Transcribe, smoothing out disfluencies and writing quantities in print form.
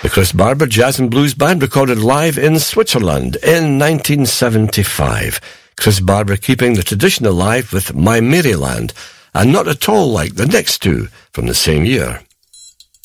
The Chris Barber Jazz and Blues Band recorded live in Switzerland in 1975. Chris Barber keeping the tradition alive with My Maryland, and not at all like the next two from the same year.